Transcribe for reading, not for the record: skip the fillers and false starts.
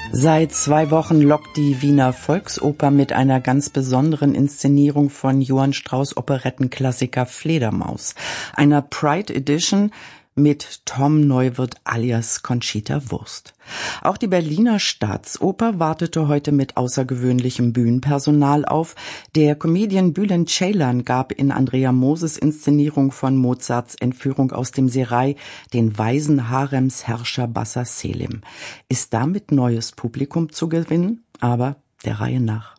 Seit 2 Wochen lockt die Wiener Volksoper mit einer ganz besonderen Inszenierung von Johann Strauss Operettenklassiker Fledermaus, einer Pride Edition mit Tom Neuwirth alias Conchita Wurst. Auch die Berliner Staatsoper wartete heute mit außergewöhnlichem Bühnenpersonal auf. Der Comedian Bülent Ceylan gab in Andrea Moses Inszenierung von Mozarts Entführung aus dem Serail den weisen Haremsherrscher Bassa Selim. Ist damit neues Publikum zu gewinnen? Aber der Reihe nach.